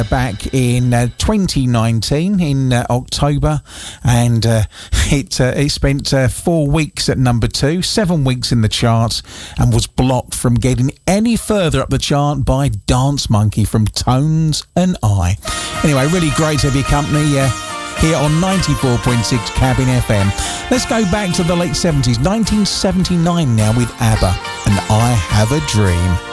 back in 2019 in October, and it spent 4 weeks at number 2, 7 weeks in the charts, and was blocked from getting any further up the chart by Dance Monkey from Tones and I. Anyway, really great to have your company here on 94.6 Cabin FM. Let's go back to the late 70s, 1979 now, with ABBA and I Have a Dream.